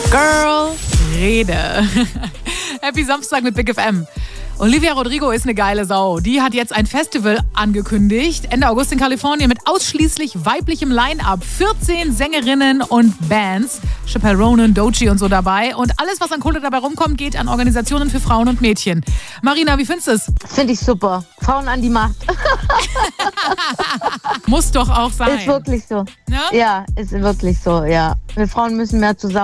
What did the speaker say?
Girl, Rede. Happy Samstag mit Big FM. Olivia Rodrigo ist eine geile Sau. Die hat jetzt ein Festival angekündigt. Ende August in Kalifornien mit ausschließlich weiblichem Line-Up. 14 Sängerinnen und Bands. Chappelle Ronan, Doechii und so dabei. Und alles, was an Kohle dabei rumkommt, geht an Organisationen für Frauen und Mädchen. Marina, wie findest du es? Finde ich super. Frauen an die Macht. Muss doch auch sein. Ist wirklich so. Ne? Ja, ist wirklich so, ja. Wir Frauen müssen mehr zusammen